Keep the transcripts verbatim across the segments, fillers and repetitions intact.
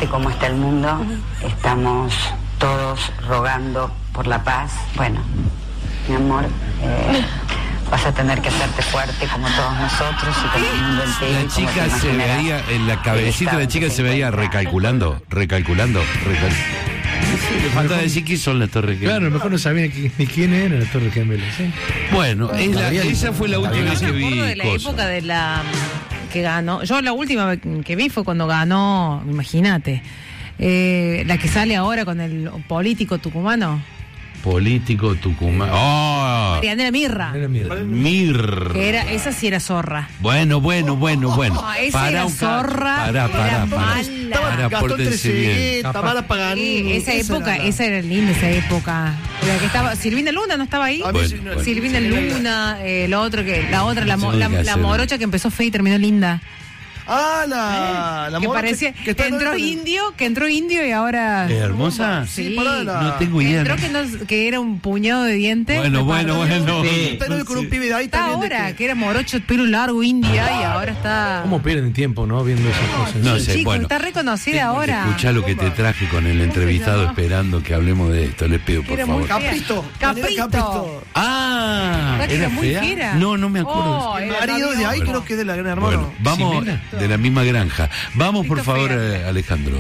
viste cómo está el mundo, estamos todos rogando por la paz. Bueno, mi amor, eh, vas a tener que hacerte fuerte como todos nosotros y como el mundo entero. La chica se veía, en la cabecita de la chica se veía recalculando, recalculando, recalculando. Le falta decir que son las Torres Gemelas. Claro, a lo mejor no sabía ni quién era la Torre Gemelas, ¿sí? Bueno, es la, esa fue la última vez que vi. Yo me acuerdo de la cosas. época de la que ganó. Yo la última que vi fue cuando ganó, imagínate, eh, la que sale ahora con el político tucumano. Político tucumano. ¡Oh! Marianela Mirra. Era Mirra. Mir. Que era, esa sí era zorra. Bueno, bueno, bueno, bueno. No, esa Pará era un ca- zorra, Pará, pará, era pará. mala. Pará, Gastón pórtense bien. Trezeguet, Tamara Paganini. Sí, esa época, era- esa era linda, esa época. La que estaba, Silvina Luna no estaba ahí. A mí Bueno, sí, no- bueno. Silvina Luna, eh, lo otro que, la otra, la, mo- Sí, la, que la hacer. morocha que empezó fea y terminó linda. Ah, la, la que morocha parecía, que que, está en entró el- indio, que entró indio y ahora. ¿Es hermosa? Sí. Sí, pará, la- No tengo idea. Entró que, no, que era un puñado de dientes. Bueno, me bueno, pareció. bueno. Sí, está novio con un pibe de ahí Está también. de ahora, que- que era morocho, pelo largo, india, y ahora está. ¿Cómo pierden tiempo, no? Viendo esas cosas. No Sí, sé, chico, bueno. está reconocida ahora. Escuchá lo que te traje con el entrevistado esperando que hablemos de esto. Les pido, por Era muy favor. fea. Caprito. Caprito. Caprito. Ah, ¿Verdad que ¿era era muy fea? fiera? No, no me acuerdo. Oh, El era marido de ahí novio. creo que es de la gran hermano. Bueno, vamos Ximena. de la misma granja. Vamos, por Pito favor, fea. eh, Alejandro.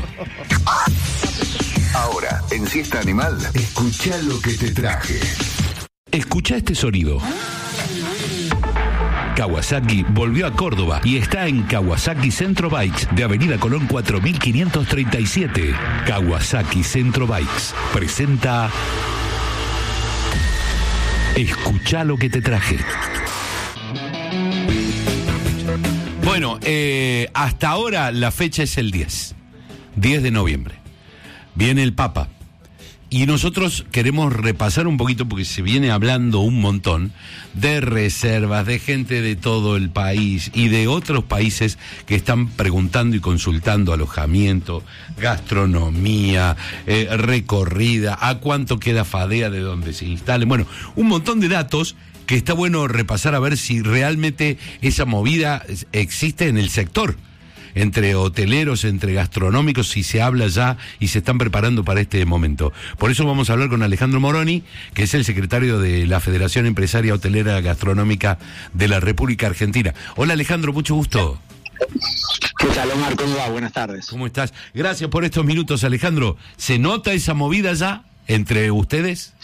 Ahora, en Siesta Animal, escucha lo que te traje. Escucha este sonido. Kawasaki volvió a Córdoba y está en Kawasaki Centro Bikes de Avenida Colón cuatro mil quinientos treinta y siete. Kawasaki Centro Bikes presenta Escucha lo que te traje. Bueno, eh, hasta ahora la fecha es el diez. diez de noviembre. Viene el Papa. Y nosotros queremos repasar un poquito, porque se viene hablando un montón de reservas, de gente de todo el país y de otros países que están preguntando y consultando alojamiento, gastronomía, eh, recorrida, a cuánto queda Fadea de donde se instalen. Bueno, un montón de datos que está bueno repasar a ver si realmente esa movida existe en el sector. Entre hoteleros, entre gastronómicos, si se habla ya y se están preparando para este momento. Por eso vamos a hablar con Alejandro Moroni, que es el secretario de la Federación Empresaria Hotelera Gastronómica de la República Argentina. Hola Alejandro, mucho gusto. ¿Qué tal, Omar? ¿Cómo va? Buenas tardes. ¿Cómo estás? Gracias por estos minutos, Alejandro. ¿Se nota esa movida ya entre ustedes?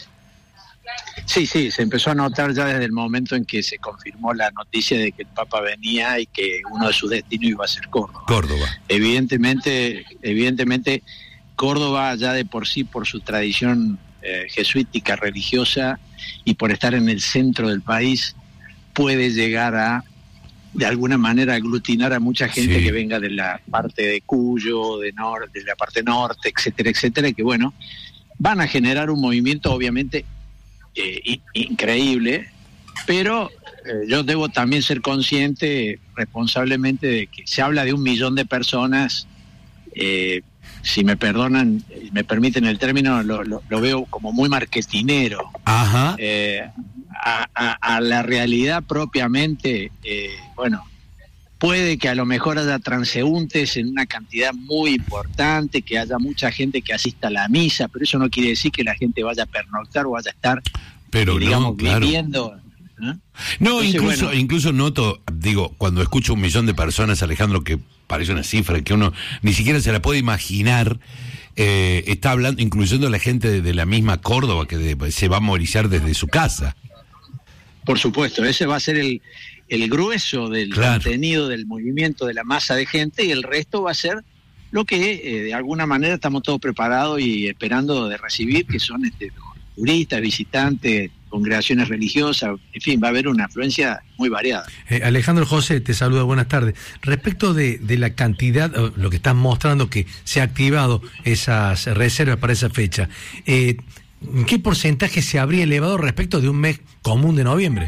Sí, sí, se empezó a notar ya desde el momento en que se confirmó la noticia de que el Papa venía y que uno de sus destinos iba a ser Córdoba. Córdoba. Evidentemente, evidentemente, Córdoba ya de por sí, por su tradición eh, jesuítica religiosa y por estar en el centro del país, puede llegar a, de alguna manera, aglutinar a mucha gente Sí. que venga de la parte de Cuyo, de, nor de la parte norte, etcétera, etcétera, y que bueno, van a generar un movimiento obviamente eh, in increíble, pero eh, yo debo también ser consciente responsablemente de que se habla de un millón de personas, eh, si me perdonan, me permiten el término, lo, lo, lo veo como muy marketinero. Ajá. Eh, a, a, a la realidad propiamente, eh, bueno, puede que a lo mejor haya transeúntes en una cantidad muy importante, que haya mucha gente que asista a la misa, pero eso no quiere decir que la gente vaya a pernoctar o vaya a estar, Pero eh, digamos, no, claro. viviendo. ¿no? No, Entonces, incluso, bueno. incluso noto, digo, cuando escucho un millón de personas, Alejandro, que parece una cifra que uno ni siquiera se la puede imaginar, eh, está hablando, incluyendo a la gente de, de la misma Córdoba, que de- se va a movilizar desde su casa. Por supuesto, ese va a ser el, el grueso del Claro. contenido, del movimiento, de la masa de gente, y el resto va a ser lo que eh, de alguna manera estamos todos preparados y esperando de recibir, que son este, los turistas, visitantes, congregaciones religiosas, en fin, va a haber una afluencia muy variada. Eh, Alejandro José, te saluda, buenas tardes. Respecto de, de la cantidad, eh, lo que estás mostrando que se ha activado esas reservas para esa fecha, eh, ¿qué porcentaje se habría elevado respecto de un mes común de noviembre?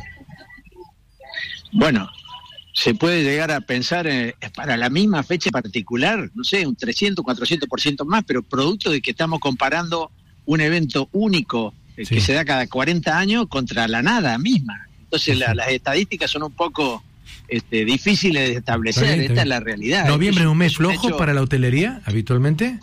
Bueno, se puede llegar a pensar eh, para la misma fecha particular, no sé, un trescientos, cuatrocientos por ciento más, pero producto de que estamos comparando un evento único eh, Sí. que se da cada cuarenta años contra la nada misma. Entonces la- las estadísticas son un poco este, difíciles de establecer, Está bien, está esta es bien. la realidad. ¿Noviembre es un mes Es flojo hecho- para la hotelería, habitualmente?